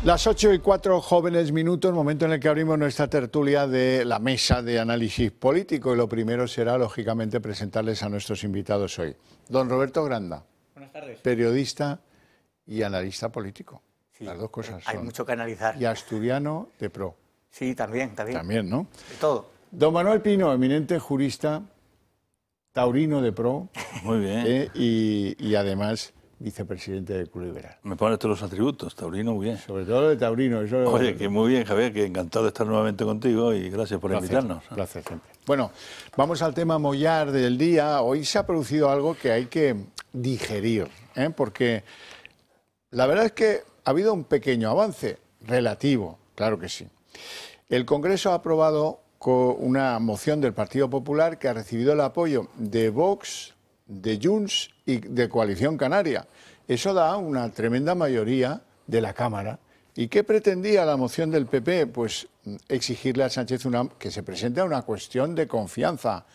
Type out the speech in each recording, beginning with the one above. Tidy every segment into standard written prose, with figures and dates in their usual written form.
Las 8:04, jóvenes minutos, momento en el que abrimos nuestra tertulia de la mesa de análisis político, y lo primero será, lógicamente, presentarles a nuestros invitados hoy. Don Roberto Granda. Buenas tardes. Periodista y analista político. Sí, las dos cosas. Hay mucho que analizar. Y asturiano de pro. Sí, también. También, ¿no? De todo. Don Manuel Pino, eminente jurista, taurino de pro. Muy bien. Y además vicepresidente del Club Liberal. Me pones todos los atributos, taurino, muy bien. Sobre todo de taurino. Eso Oye, que muy bien, Javier, que encantado de estar nuevamente contigo y gracias por invitarnos. Placer siempre. Bueno, vamos al tema mollar del día. Hoy se ha producido algo que hay que digerir, porque la verdad es que ha habido un pequeño avance relativo, claro que sí. El Congreso ha aprobado una moción del Partido Popular que ha recibido el apoyo de Vox, de Junts y de Coalición Canaria. Eso da una tremenda mayoría de la Cámara. ¿Y qué pretendía la moción del PP? Pues exigirle a Sánchez que se presente a una cuestión de confianza.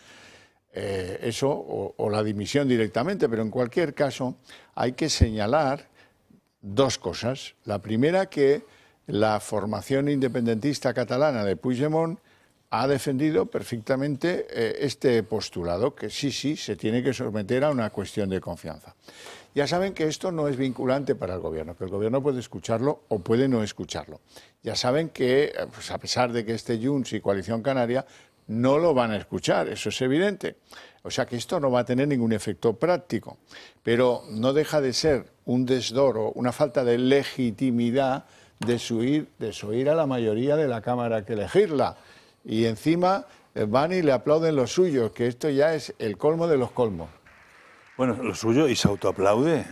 Eso o la dimisión directamente, pero en cualquier caso hay que señalar dos cosas. La primera, que la formación independentista catalana de Puigdemont ha defendido perfectamente este postulado, que sí, se tiene que someter a una cuestión de confianza. Ya saben que esto no es vinculante para el Gobierno, que el Gobierno puede escucharlo o puede no escucharlo. Ya saben que, pues a pesar de que esté Junts y Coalición Canaria, no lo van a escuchar, eso es evidente. O sea que esto no va a tener ningún efecto práctico, pero no deja de ser un desdoro, una falta de legitimidad desoír a la mayoría de la Cámara que elegirla. Y encima van y le aplauden los suyos, que esto ya es el colmo de los colmos. Bueno, lo suyo, y se autoaplaude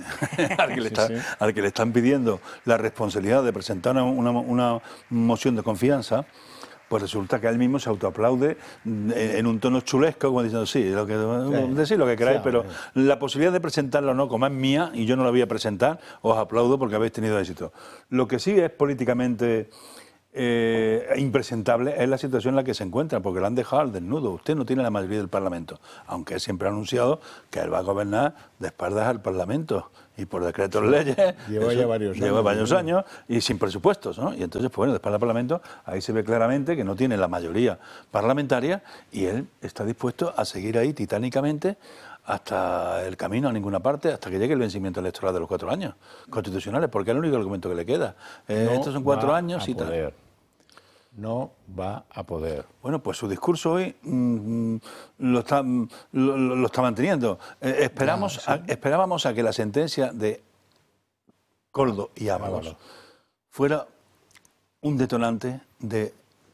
al que le están pidiendo la responsabilidad de presentar una moción de confianza. Pues resulta que él mismo se autoaplaude en un tono chulesco, como diciendo, decid lo que queráis, pero la posibilidad de presentarlo o no, como es mía y yo no la voy a presentar, os aplaudo porque habéis tenido éxito. Lo que sí es políticamente impresentable es la situación en la que se encuentra, porque lo han dejado al desnudo. Usted no tiene la mayoría del Parlamento, aunque él siempre ha anunciado que él va a gobernar de espaldas al Parlamento y por decretos leyes. Lleva varios años y sin presupuestos, ¿no? Y entonces, pues bueno, de espaldas al Parlamento, ahí se ve claramente que no tiene la mayoría parlamentaria y él está dispuesto a seguir ahí titánicamente hasta el camino a ninguna parte, hasta que llegue el vencimiento electoral de los 4 años constitucionales, porque es el único argumento que le queda. Estos son 4 años y tal. No va a poder. Bueno, pues su discurso hoy lo está manteniendo. Esperábamos a que la sentencia de Koldo y Ábalos fuera un detonante de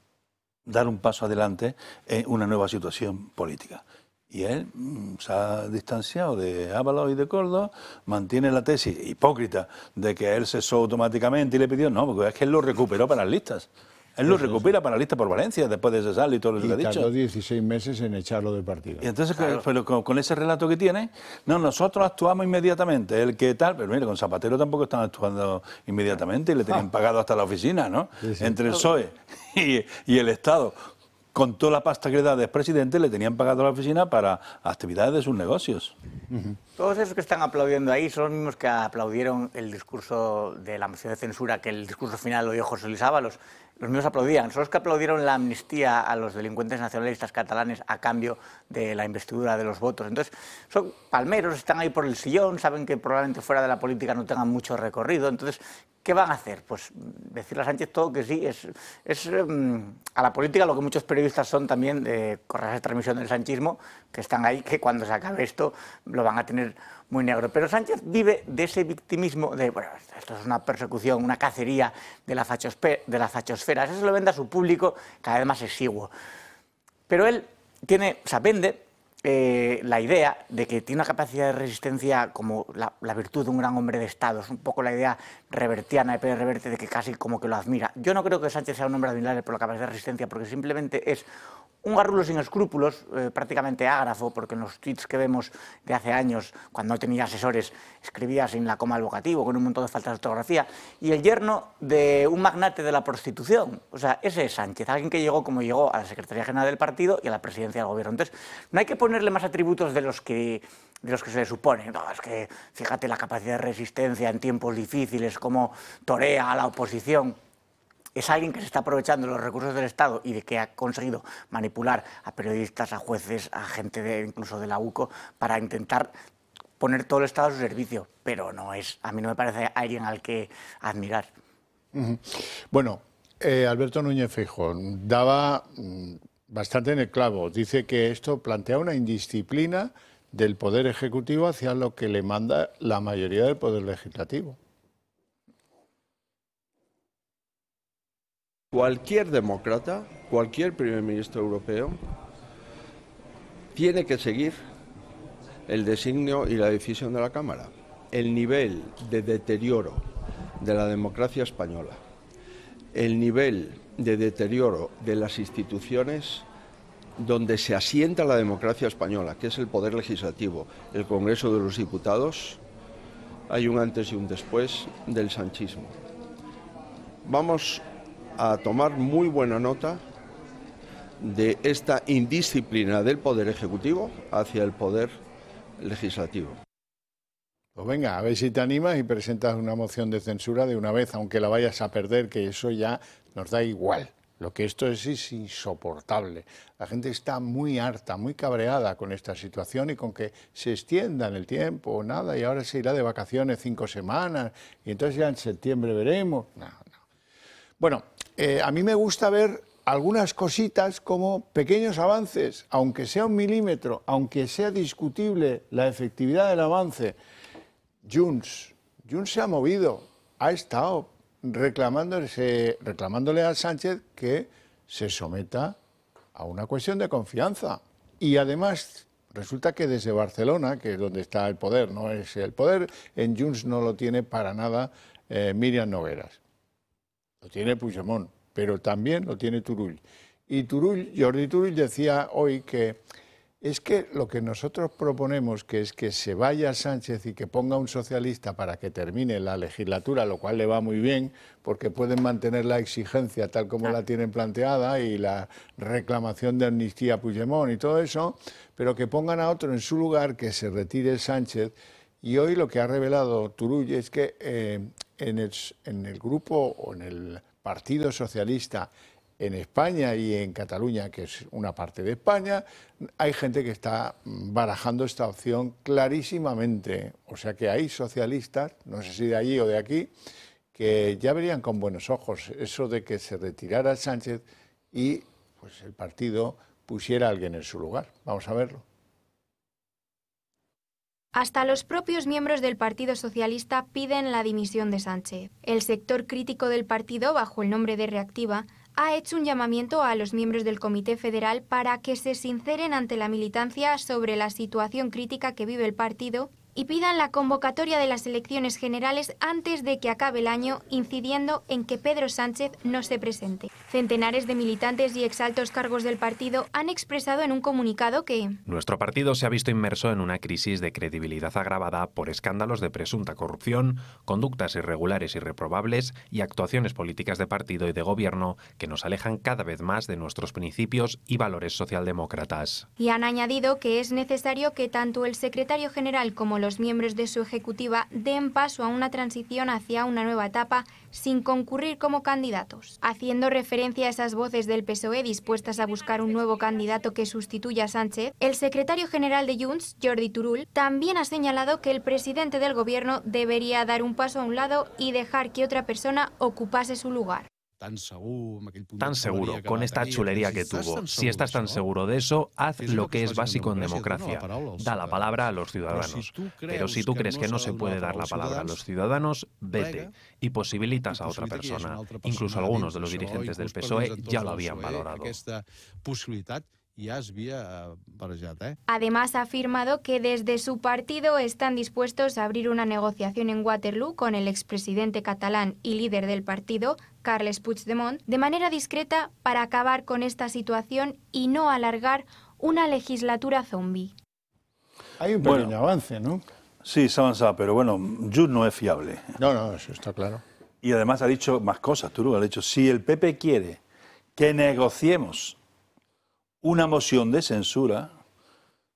dar un paso adelante en una nueva situación política. Y él se ha distanciado de Ábalos y de Koldo, mantiene la tesis hipócrita de que él cesó automáticamente y le pidió, no, porque es que él lo recuperó para las listas. Él lo recupera para la lista por Valencia, después de cesar y todo lo que ha dicho. Y tardó 16 meses en echarlo del partido. Y entonces, pero con ese relato que tiene, no, nosotros actuamos inmediatamente, el que tal, pero mire, con Zapatero tampoco están actuando inmediatamente y le tenían pagado hasta la oficina, ¿no? Sí. Entre el PSOE y el Estado, con toda la pasta que le da de expresidente, le tenían pagado la oficina para actividades de sus negocios. Todos esos que están aplaudiendo ahí son los mismos que aplaudieron el discurso de la moción de censura, que el discurso final lo dio José Luis Ábalos. Los mismos aplaudían, son los que aplaudieron la amnistía a los delincuentes nacionalistas catalanes a cambio de la investidura de los votos. Entonces, son palmeros, están ahí por el sillón, saben que probablemente fuera de la política no tengan mucho recorrido. Entonces, ¿qué van a hacer? Pues decirle a Sánchez todo que sí. Es a la política lo que muchos periodistas son también de correas de transmisión del sanchismo, que están ahí, que cuando se acabe esto lo van a tener muy negro. Pero Sánchez vive de ese victimismo de, bueno, esto es una persecución, una cacería de la fachosfera. Eso se lo vende a su público cada vez más exiguo. Pero él vende la idea de que tiene una capacidad de resistencia como la virtud de un gran hombre de Estado. Es un poco la idea revertiana de Pérez Reverte, de que casi como que lo admira. Yo no creo que Sánchez sea un hombre admirable por la capacidad de resistencia, porque simplemente es un garrulo sin escrúpulos, prácticamente ágrafo, porque en los tweets que vemos de hace años, cuando no tenía asesores, escribía sin la coma al vocativo, con un montón de faltas de ortografía, y el yerno de un magnate de la prostitución. O sea, ese es Sánchez, alguien que llegó como llegó a la Secretaría General del partido y a la presidencia del Gobierno. Entonces, no hay que ponerle más atributos de los que de los que se le supone. No, es que fíjate la capacidad de resistencia en tiempos difíciles, cómo torea a la oposición. Es alguien que se está aprovechando de los recursos del Estado y de que ha conseguido manipular a periodistas, a jueces, a gente incluso de la UCO para intentar poner todo el Estado a su servicio. Pero no es, a mí no me parece alguien al que admirar. Bueno, Alberto Núñez Feijóo daba bastante en el clavo. Dice que esto plantea una indisciplina del Poder Ejecutivo hacia lo que le manda la mayoría del Poder Legislativo. Cualquier demócrata, cualquier primer ministro europeo, tiene que seguir el designio y la decisión de la Cámara. El nivel de deterioro de la democracia española, el nivel de deterioro de las instituciones donde se asienta la democracia española, que es el Poder Legislativo, el Congreso de los Diputados, hay un antes y un después del sanchismo. Vamos a tomar muy buena nota de esta indisciplina del Poder Ejecutivo hacia el Poder Legislativo. Pues venga, a ver si te animas y presentas una moción de censura de una vez, aunque la vayas a perder, que eso ya nos da igual. Lo que esto es insoportable. La gente está muy harta, muy cabreada con esta situación y con que se extienda en el tiempo, nada, y ahora se irá de vacaciones 5 semanas y entonces ya en septiembre veremos. No. Bueno, a mí me gusta ver algunas cositas como pequeños avances, aunque sea 1 milímetro, aunque sea discutible la efectividad del avance. Junts se ha movido, ha estado reclamándole a Sánchez que se someta a una cuestión de confianza. Y además resulta que desde Barcelona, que es donde está el poder, no es el poder, en Junts no lo tiene para nada Míriam Nogueras. Lo tiene Puigdemont, pero también lo tiene Turull. Y Jordi Turull decía hoy que es que lo que nosotros proponemos, que es que se vaya Sánchez y que ponga un socialista para que termine la legislatura, lo cual le va muy bien, porque pueden mantener la exigencia tal como la tienen planteada y la reclamación de amnistía a Puigdemont y todo eso, pero que pongan a otro en su lugar, que se retire Sánchez. Y hoy lo que ha revelado Turull es que en el grupo o en el Partido Socialista en España y en Cataluña, que es una parte de España, hay gente que está barajando esta opción clarísimamente. O sea que hay socialistas, no sé si de allí o de aquí, que ya verían con buenos ojos eso de que se retirara Sánchez y pues el partido pusiera a alguien en su lugar. Vamos a verlo. Hasta los propios miembros del Partido Socialista piden la dimisión de Sánchez. El sector crítico del partido, bajo el nombre de Reactiva, ha hecho un llamamiento a los miembros del Comité Federal para que se sinceren ante la militancia sobre la situación crítica que vive el partido y pidan la convocatoria de las elecciones generales antes de que acabe el año, incidiendo en que Pedro Sánchez no se presente. Centenares de militantes y exaltos cargos del partido han expresado en un comunicado que nuestro partido se ha visto inmerso en una crisis de credibilidad agravada por escándalos de presunta corrupción, conductas irregulares y reprobables y actuaciones políticas de partido y de gobierno que nos alejan cada vez más de nuestros principios y valores socialdemócratas. Y han añadido que es necesario que tanto el secretario general como los miembros de su ejecutiva den paso a una transición hacia una nueva etapa sin concurrir como candidatos. Haciendo referencia a esas voces del PSOE dispuestas a buscar un nuevo candidato que sustituya a Sánchez, el secretario general de Junts, Jordi Turull, también ha señalado que el presidente del gobierno debería dar un paso a un lado y dejar que otra persona ocupase su lugar. Tan seguro, con esta chulería que tuvo. Si estás tan seguro de eso, haz lo que es básico en democracia. Da la palabra a los ciudadanos. Pero si tú crees que no se puede dar la palabra a los ciudadanos, vete y posibilitas a otra persona. Incluso algunos de los dirigentes del PSOE ya lo habían valorado. Además, ha afirmado que desde su partido están dispuestos a abrir una negociación en Waterloo con el expresidente catalán y líder del partido, Carles Puigdemont, de manera discreta para acabar con esta situación y no alargar una legislatura zombie. Hay un pequeño avance, ¿no? Sí, se ha avanzado, pero bueno, Junts no es fiable. No, eso está claro. Y además ha dicho más cosas, Turull. Ha dicho, si el PP quiere que negociemos una moción de censura,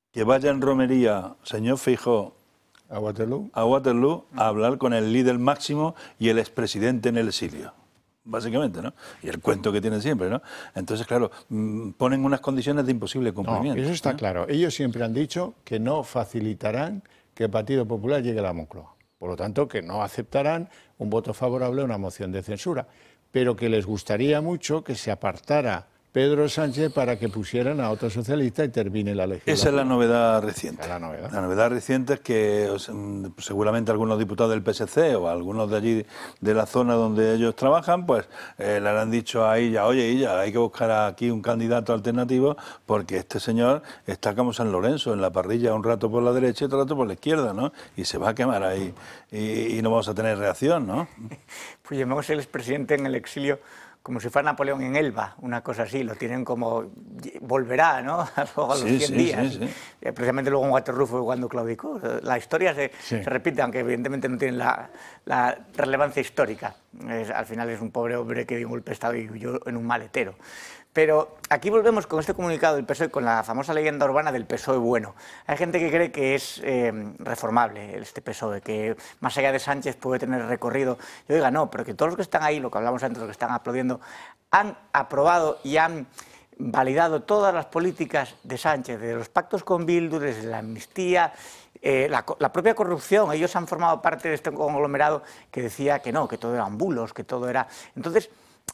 que vaya en romería, señor Feijóo, ¿A Waterloo? a Waterloo a hablar con el líder máximo y el expresidente en el exilio. Básicamente, ¿no? Y el cuento que tienen siempre, ¿no? Entonces, claro, ponen unas condiciones de imposible cumplimiento. No, eso está claro. Ellos siempre han dicho que no facilitarán que el Partido Popular llegue a la Moncloa. Por lo tanto, que no aceptarán un voto favorable a una moción de censura, pero que les gustaría mucho que se apartara Pedro Sánchez para que pusieran a otro socialista y termine la legislatura. Esa es la novedad reciente. Esa es la novedad. La novedad reciente es que seguramente algunos diputados del PSC o algunos de allí de la zona donde ellos trabajan, pues le han dicho a ella, oye, ella, hay que buscar aquí un candidato alternativo porque este señor está como San Lorenzo, en la parrilla un rato por la derecha y otro rato por la izquierda, ¿no? Y se va a quemar ahí y no vamos a tener reacción, ¿no? Pues llamamos el expresidente en el exilio como si fuera Napoleón en Elba, una cosa así, lo tienen como, volverá, ¿no? Luego a los 100 días. Sí. Precisamente luego en Waterloo fue cuando claudicó. La historia se repite, aunque evidentemente no tiene la relevancia histórica. Al final es un pobre hombre que dio un golpe de Estado y huyó en un maletero. Pero aquí volvemos con este comunicado del PSOE, con la famosa leyenda urbana del PSOE bueno. Hay gente que cree que es reformable este PSOE, que más allá de Sánchez puede tener recorrido. Yo diga, no, pero que todos los que están ahí, lo que hablamos antes, los que están aplaudiendo, han aprobado y han validado todas las políticas de Sánchez, de los pactos con Bildu, desde la amnistía, la propia corrupción. Ellos han formado parte de este conglomerado que decía que no, que todo eran bulos, que todo era... Entonces...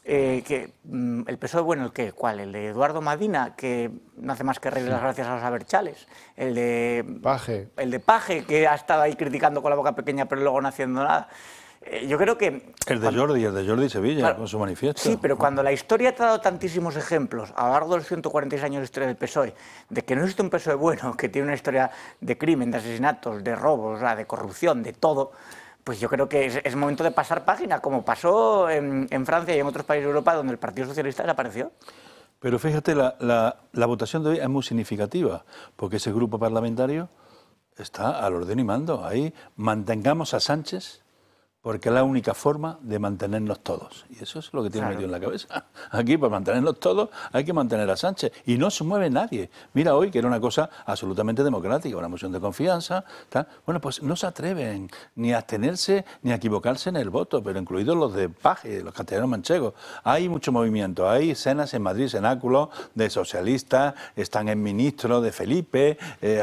el PSOE bueno, ¿el qué? ¿Cuál? ¿El de Eduardo Madina, que no hace más que reírle las gracias a los abertzales? ¿El de Paje? El de Paje, que ha estado ahí criticando con la boca pequeña pero luego no haciendo nada. Yo creo que... El de Jordi Sevilla, claro, con su manifiesto. Sí, pero cuando la historia te ha dado tantísimos ejemplos a lo largo de los 146 años de historia del PSOE, de que no existe un PSOE bueno, que tiene una historia de crimen, de asesinatos, de robos, de corrupción, de todo... Pues yo creo que es momento de pasar página, como pasó en Francia y en otros países de Europa donde el Partido Socialista desapareció. Pero fíjate, la votación de hoy es muy significativa, porque ese grupo parlamentario está al orden y mando. Ahí mantengamos a Sánchez, porque es la única forma de mantenernos todos. Y eso es lo que tiene metido en la cabeza. Aquí, para mantenernos todos, hay que mantener a Sánchez. Y no se mueve nadie. Mira hoy que era una cosa absolutamente democrática, una moción de confianza. Tal. Bueno, pues no se atreven ni a abstenerse ni a equivocarse en el voto, pero incluidos los de Paje, los castellanos manchegos. Hay mucho movimiento. Hay cenas en Madrid, cenáculos de socialistas, están en ministros de Felipe,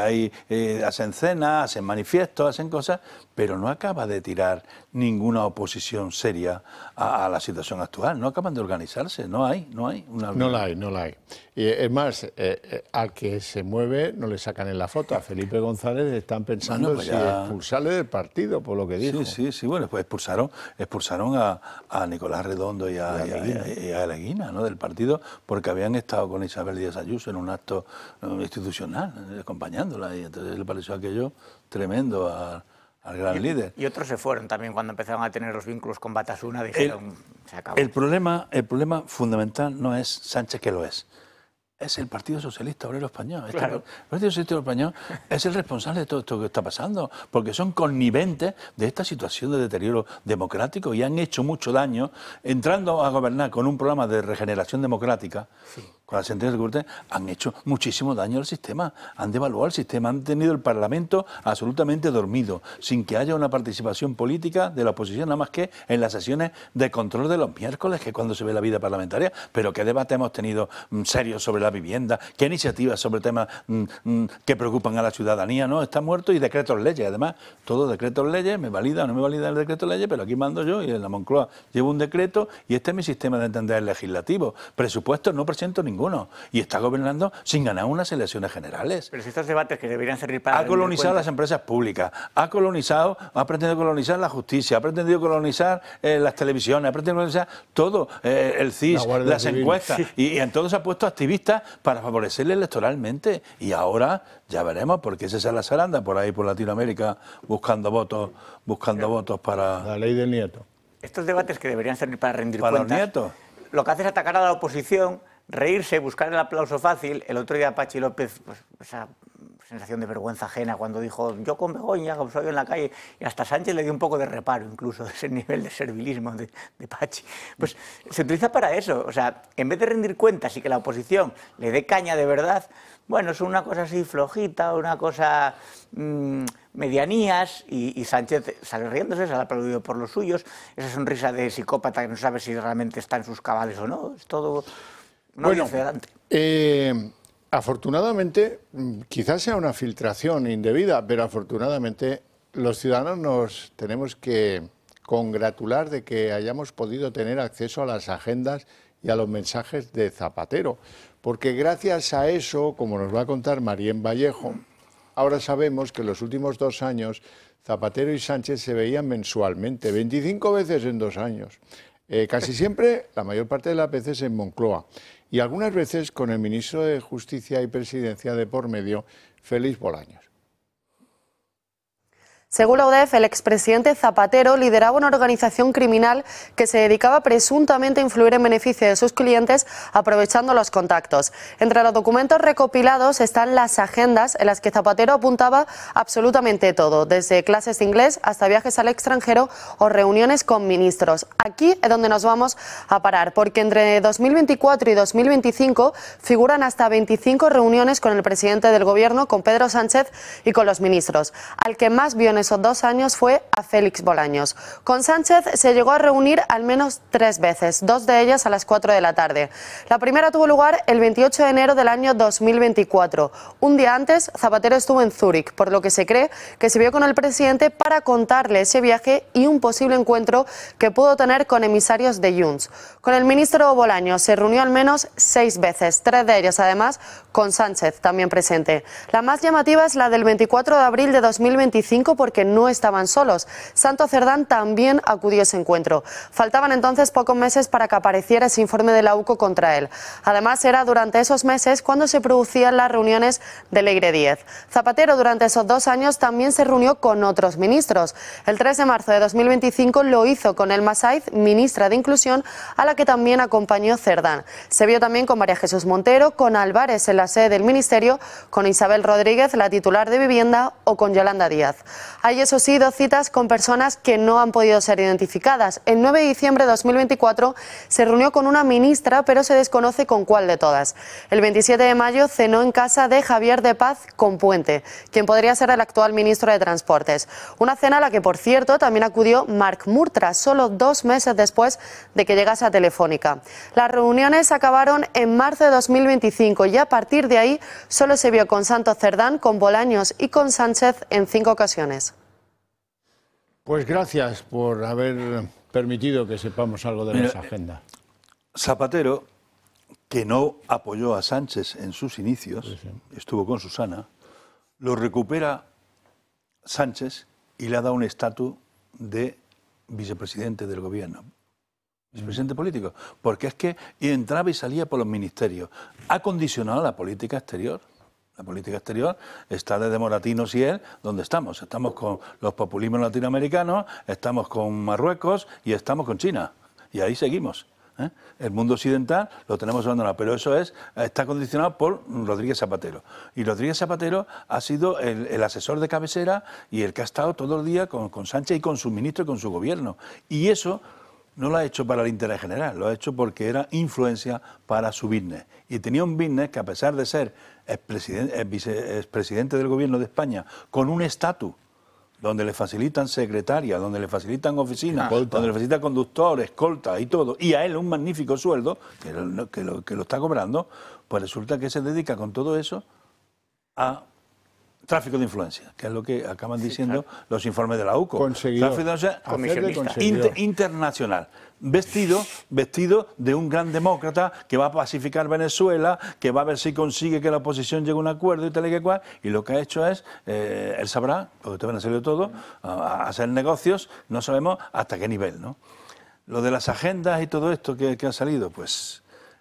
hacen cenas, hacen manifiestos, hacen cosas, pero no acaba de tirar ninguna oposición seria a la situación actual. No acaban de organizarse, no hay una... No la hay. Y es más, al que se mueve no le sacan en la foto. A Felipe González están pensando si expulsarle del partido, por lo que dijo. Sí, bueno, pues expulsaron a Nicolás Redondo y a Leguina, ¿no?, del partido, porque habían estado con Isabel Díaz Ayuso en un acto institucional, acompañándola, y entonces le pareció aquello tremendo al gran líder. Y otros se fueron también cuando empezaron a tener los vínculos con Batasuna, dijeron, se acabó. El problema fundamental no es Sánchez, que lo es el Partido Socialista Obrero Español. Claro. El Partido Socialista Obrero Español es el responsable de todo esto que está pasando, porque son conniventes de esta situación de deterioro democrático y han hecho mucho daño entrando a gobernar con un programa de regeneración democrática. Sí. Con la sentencia de Corte, han hecho muchísimo daño al sistema, han devaluado el sistema, han tenido el Parlamento absolutamente dormido, sin que haya una participación política de la oposición, nada más que en las sesiones de control de los miércoles, que es cuando se ve la vida parlamentaria. Pero ¿qué debate hemos tenido serios sobre la vivienda? ¿Qué iniciativas sobre temas que preocupan a la ciudadanía? No, está muerto. Y decretos leyes, además, todos decretos leyes, me valida o no me valida el decreto leyes, pero aquí mando yo y en la Moncloa llevo un decreto y este es mi sistema de entender el legislativo. Presupuestos no presento ninguno. Y está gobernando sin ganar unas elecciones generales. Pero si estos debates que deberían servir para... Ha colonizado las empresas públicas, ha pretendido colonizar la justicia, ha pretendido colonizar las televisiones, ha pretendido colonizar todo, el CIS, las encuestas. Sí. Y en todo se ha puesto activistas para favorecerle electoralmente. Y ahora ya veremos, porque ese Salazar anda por ahí, por Latinoamérica, buscando votos para... La ley del nieto. Estos debates que deberían servir para rendir cuentas... ¿Para los nietos? Lo que hace es atacar a la oposición, reírse, buscar el aplauso fácil. El otro día Pachi López pues, se sensación de vergüenza ajena cuando dijo yo con Begoña, como soy en la calle, y hasta Sánchez le dio un poco de reparo incluso de ese nivel de servilismo de Pachi. Pues se utiliza para eso, o sea, en vez de rendir cuentas y que la oposición le dé caña de verdad, bueno, es una cosa así flojita, una cosa medianías, y Sánchez sale riéndose, sale aplaudido por los suyos, esa sonrisa de psicópata que no sabe si realmente está en sus cabales o no, es todo una bueno, hacia adelante. Afortunadamente, quizás sea una filtración indebida, pero afortunadamente los ciudadanos nos tenemos que congratular de que hayamos podido tener acceso a las agendas y a los mensajes de Zapatero, porque gracias a eso, como nos va a contar Marién Vallejo, ahora sabemos que en los últimos 2 años Zapatero y Sánchez se veían mensualmente, 25 veces en 2 años, casi siempre, la mayor parte de las veces en Moncloa, y algunas veces con el ministro de Justicia y Presidencia de por medio, Félix Bolaños. Según la UDEF, el expresidente Zapatero lideraba una organización criminal que se dedicaba presuntamente a influir en beneficio de sus clientes aprovechando los contactos. Entre los documentos recopilados están las agendas en las que Zapatero apuntaba absolutamente todo, desde clases de inglés hasta viajes al extranjero o reuniones con ministros. Aquí es donde nos vamos a parar, porque entre 2024 y 2025 figuran hasta 25 reuniones con el presidente del gobierno, con Pedro Sánchez y con los ministros. Al que más vio en esos 2 años fue a Félix Bolaños. Con Sánchez se llegó a reunir al menos 3 veces, 2 de ellas a las 4 de la tarde. La primera tuvo lugar el 28 de enero del año 2024. Un día antes, Zapatero estuvo en Zúrich, por lo que se cree que se vio con el presidente para contarle ese viaje y un posible encuentro que pudo tener con emisarios de Junts. Con el ministro Bolaños se reunió al menos 6 veces, 3 de ellas además con Sánchez también presente. La más llamativa es la del 24 de abril de 2025 porque no estaban solos. Santos Cerdán también acudió a ese encuentro. Faltaban entonces pocos meses para que apareciera ese informe de la UCO contra él. Además, era durante esos meses cuando se producían las reuniones del Eire 10. Zapatero durante esos 2 años también se reunió con otros ministros. El 3 de marzo de 2025 lo hizo con Elma Saiz, ministra de Inclusión, a la que también acompañó Cerdán. Se vio también con María Jesús Montero, con Álvarez en la sede del Ministerio, con Isabel Rodríguez, la titular de Vivienda, o con Yolanda Díaz. Hay, eso sí, 2 citas con personas que no han podido ser identificadas. El 9 de diciembre de 2024 se reunió con una ministra, pero se desconoce con cuál de todas. El 27 de mayo cenó en casa de Javier de Paz con Puente, quien podría ser el actual ministro de Transportes. Una cena a la que, por cierto, también acudió Marc Murtra, solo 2 meses después de que llegase a Telefónica. Las reuniones acabaron en marzo de 2025 y a partir de ahí solo se vio con Santos Cerdán, con Bolaños y con Sánchez en 5 ocasiones. Pues gracias por haber permitido que sepamos algo de las agendas. Zapatero, que no apoyó a Sánchez en sus inicios, estuvo con Susana, lo recupera Sánchez y le ha dado un estatus de vicepresidente del gobierno. Vicepresidente político. Porque es que entraba y salía por los ministerios. Ha condicionado la política exterior. La política exterior está desde Moratinos y él, donde estamos. Estamos con los populismos latinoamericanos, estamos con Marruecos y estamos con China. Y ahí seguimos. El mundo occidental lo tenemos abandonado, pero eso está condicionado por Rodríguez Zapatero. Y Rodríguez Zapatero ha sido el asesor de cabecera y el que ha estado todo el día con Sánchez y con su ministro y con su gobierno. Y eso no lo ha hecho para el interés general, lo ha hecho porque era influencia para su business. Y tenía un business que, a pesar de ser expresidente del gobierno de España, con un estatus donde le facilitan secretaria, donde le facilitan oficina, donde le facilitan conductor, escolta y todo, y a él un magnífico sueldo, que lo está cobrando, pues resulta que se dedica con todo eso a tráfico de influencia, que es lo que acaban diciendo los informes de la UCO. Conseguidor. Internacional. Vestido de un gran demócrata que va a pacificar Venezuela, que va a ver si consigue que la oposición llegue a un acuerdo y tal y que cual, y lo que ha hecho es, él sabrá, porque te van a salir todo, a hacer negocios, no sabemos hasta qué nivel, ¿no? Lo de las agendas y todo esto que ha salido, pues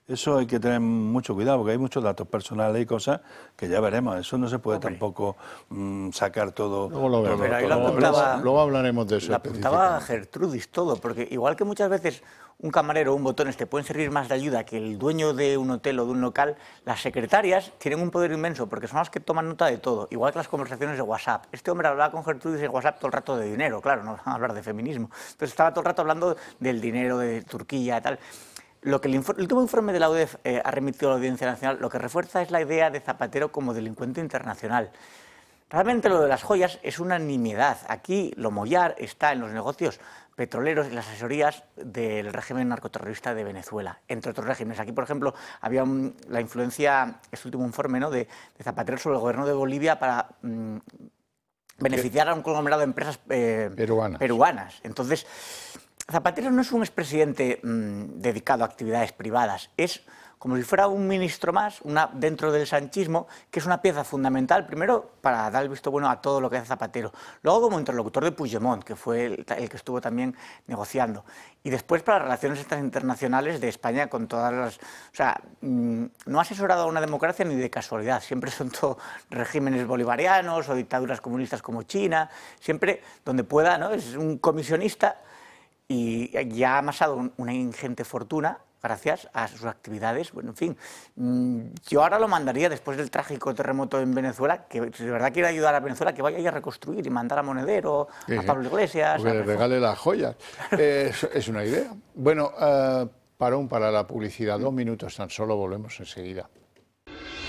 Eso hay que tener mucho cuidado porque hay muchos datos personales y cosas que ya veremos. Eso no se puede tampoco sacar todo. Luego lo vemos. Pero ahí Luego hablaremos de eso. Lo apuntaba Gertrudis todo, porque igual que muchas veces un camarero o un botones te pueden servir más de ayuda que el dueño de un hotel o de un local, las secretarias tienen un poder inmenso porque son las que toman nota de todo, igual que las conversaciones de WhatsApp. Este hombre hablaba con Gertrudis en WhatsApp todo el rato de dinero, claro, no van a hablar de feminismo. Entonces estaba todo el rato hablando del dinero de Turquía y tal. Lo que el último informe de la UDEF ha remitido a la Audiencia Nacional, lo que refuerza es la idea de Zapatero como delincuente internacional. Realmente lo de las joyas es una nimiedad. Aquí lo mollar está en los negocios petroleros y las asesorías del régimen narcoterrorista de Venezuela, entre otros regímenes. Aquí, por ejemplo, había la influencia, este último informe, ¿no?, de Zapatero sobre el gobierno de Bolivia para beneficiar a un conglomerado de empresas peruanas. Entonces, Zapatero no es un expresidente dedicado a actividades privadas, es como si fuera un ministro más, dentro del sanchismo, que es una pieza fundamental, primero, para dar el visto bueno a todo lo que hace Zapatero, luego como interlocutor de Puigdemont, que fue el que estuvo también negociando, y después para las relaciones internacionales de España con todas las... O sea, no ha asesorado a una democracia ni de casualidad, siempre son todos regímenes bolivarianos o dictaduras comunistas como China, siempre donde pueda, ¿no? Es un comisionista y ya ha amasado una ingente fortuna gracias a sus actividades. Bueno, en fin, yo ahora lo mandaría, después del trágico terremoto en Venezuela, que si de verdad quiere ayudar a Venezuela, que vaya ahí a reconstruir y mandar a Monedero, a Pablo Iglesias... Que le regale las joyas. Es una idea. Bueno, parón para la publicidad. 2 minutos tan solo, volvemos enseguida.